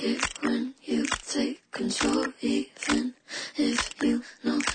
it when you take control, even if you know